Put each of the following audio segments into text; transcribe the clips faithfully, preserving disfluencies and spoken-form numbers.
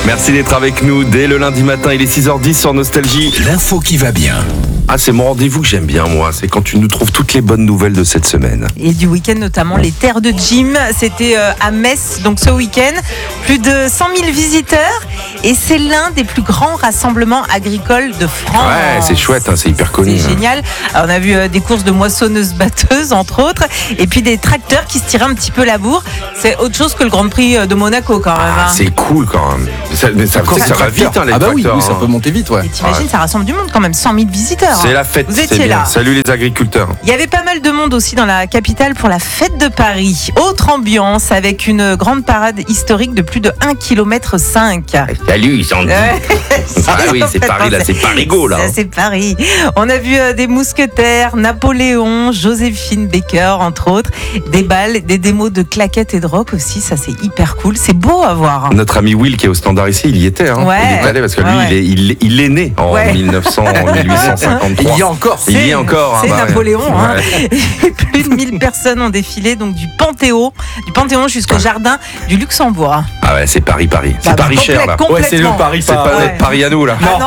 Merci d'être avec nous dès le lundi matin, il est six heures dix sur Nostalgie. L'info qui va bien. Ah, c'est mon rendez-vous que j'aime bien, moi. C'est quand tu nous trouves toutes les bonnes nouvelles de cette semaine. Et du week-end, notamment les terres de gym. C'était euh, à Metz, donc ce week-end. Plus de cent mille visiteurs. Et c'est l'un des plus grands rassemblements agricoles de France. Ouais, c'est chouette, hein, c'est hyper connu. C'est hein. génial. Alors, on a vu euh, des courses de moissonneuses-batteuses, entre autres. Et puis des tracteurs qui se tiraient un petit peu la bourre. C'est autre chose que le Grand Prix de Monaco, quand même. Ah, hein. c'est cool, quand même. Ça, mais ça, ça, ça va vite, hein, les Ah bah oui, tracteurs, oui, ça hein. peut monter vite, ouais. Et t'imagines, Ouais. ça rassemble du monde quand même, cent mille visiteurs. C'est la fête, Vous c'est étiez bien. là. Salut les agriculteurs. Il y avait pas mal de monde aussi dans la capitale pour la fête de Paris. Autre ambiance avec une grande parade historique de plus de un virgule cinq kilomètres. Salut, Sandy. Ah oui, c'est Paris, là, c'est Parigo, là. Ça, c'est Paris. On a vu euh, des mousquetaires, Napoléon, Joséphine Baker, entre autres. Des balles, des démos de claquettes et de rock aussi. Ça, c'est hyper cool. C'est beau à voir. hein. Notre ami Will qui est au standard ici, il y était. Hein. Ouais. Il est allé parce que lui, Ouais, ouais. il, est, il, est- il est né en Ouais. mille neuf cents, mille huit cent cinquante-trois. Il y a encore. Il y est encore. hein, C'est bah, Napoléon. hein. ouais. Et plus de mille personnes ont défilé donc du Panthéon, du Panthéon jusqu'au Ouais. jardin du Luxembourg. Ah ouais, c'est Paris, Paris. C'est Bah, Paris complè- cher, là. complètement. Ouais, c'est le Paris, C'est pas- pas ouais. notre Paris à nous, là. Ah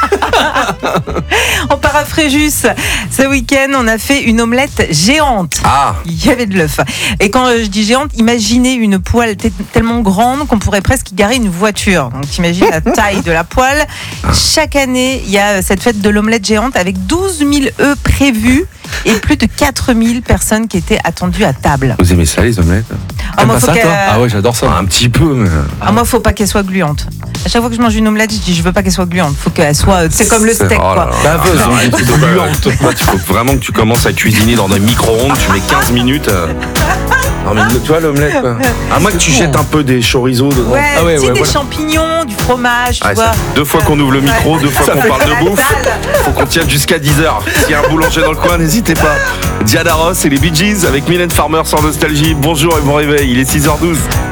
non. On part à Fréjus. Ce week-end, on a fait une omelette géante. Ah, Il y avait de l'œuf. Et quand euh, je dis géante, imaginez une poêle t- tellement grande qu'on pourrait presque y garer une voiture. Donc t'imagines la taille de la poêle. Chaque année, il y a cette fête de l'omelette géante avec douze mille œufs prévus et plus de quatre mille personnes qui étaient attendues à table. vous aimez ça, les omelettes? Ah, T'aimes moi, pas faut ça, qu'elle- toi Ah ouais, j'adore ça. Un petit peu, mais... Ah, moi, faut pas qu'elle soit gluante. À chaque fois que je mange une omelette, je dis je veux pas qu'elle soit gluante. Faut qu'elle soit. C'est comme le C'est- steak, oh là quoi. là. Baveuse, Ah, on arrête, dit tu dois- gluante. Toi, il faut vraiment que tu commences à cuisiner dans des micro-ondes, tu mets quinze minutes. euh. Non mais tu vois l'omelette quoi. À moins que tu jettes un peu des chorizo dedans. Ouais, Ah ouais, tu sais, ouais, des voilà. champignons, du fromage, tu Ah, vois. ça- deux fois qu'on ouvre le micro, deux fois qu'on parle de La bouffe, dalle. faut qu'on tienne jusqu'à dix heures. S'il y a un boulanger dans le coin, n'hésitez pas. Diana Ross et les Bee Gees avec Mylène Farmer sur Nostalgie. Bonjour et bon réveil, il est six heures douze.